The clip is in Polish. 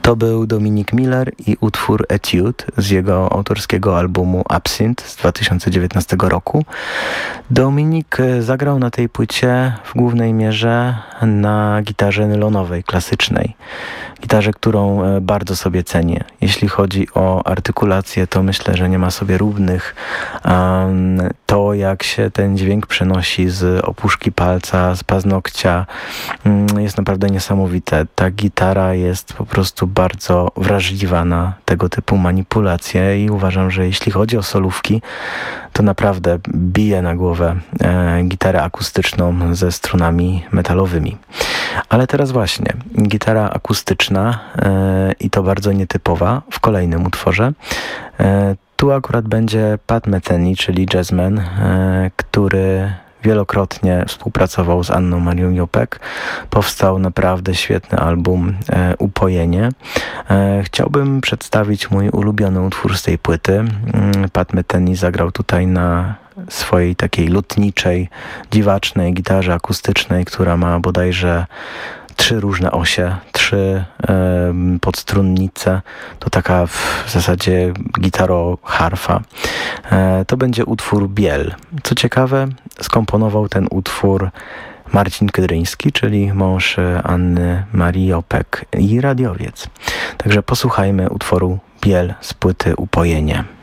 To był Dominic Miller i utwór Etude z jego autorskiego albumu Absinthe z 2019 roku. Dominic zagrał na tej płycie w głównej mierze na gitarze nylonowej, klasycznej. Gitarze, którą bardzo sobie cenię. Jeśli chodzi o artykulację, to myślę, że nie ma sobie równych. To, jak się ten dźwięk przenosi z opuszki palca, z paznokcia, jest naprawdę niesamowite. Ta gitara jest po prostu bardzo wrażliwa na tego typu manipulacje i uważam, że jeśli chodzi o solówki, to naprawdę bije na głowę gitarę akustyczną ze strunami metalowymi. Ale teraz właśnie, gitara akustyczna i to bardzo nietypowa w kolejnym utworze. Tu akurat będzie Pat Metheny, czyli jazzman, który wielokrotnie współpracował z Anną Marią Jopek. Powstał naprawdę świetny album Upojenie. Chciałbym przedstawić mój ulubiony utwór z tej płyty. Pat Metheny zagrał tutaj na swojej takiej lutniczej, dziwacznej gitarze akustycznej, która ma bodajże 3 różne osie, 3 podstrunnice. To taka w zasadzie gitaro-harfa. To będzie utwór Biel. Co ciekawe, skomponował ten utwór Marcin Kydryński, czyli mąż Anny Marii Jopek i radiowiec. Także posłuchajmy utworu Biel z płyty Upojenie.